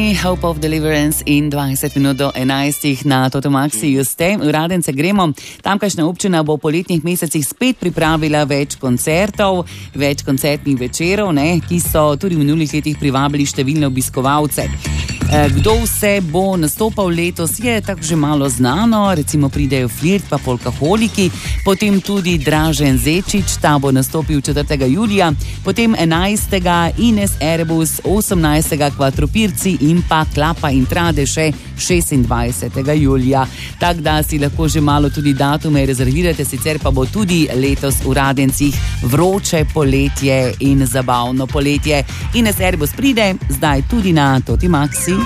Hope of Deliverance in 20 minut do 11 na Totomaxiju ste. V Radence gremo. Tamkajšnja občina bo v poletnih mesecih spet pripravila več koncertov, več koncertnih večerov, ki so tudi v minulih letih privabili številne obiskovalce. Kdo vse bo nastopal letos, je tako že malo znano, recimo pridejo Flirt pa Polkaholiki, potem tudi Dražen Zečič, ta bo nastopil 4. julija, potem 11. Ines Erebus, 18. Kvadropirci in pa Klapa in Trade še 26. julija. Tako da si lahko že malo tudi datume rezervirate, sicer pa bo tudi letos v Radencih vroče poletje in zabavno poletje. Ines Erebus pride zdaj tudi na Totomaxi.